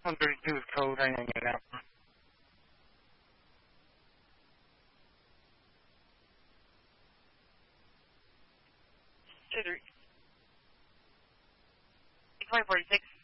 132 is code. I ain't get out. Two, 3. 2046.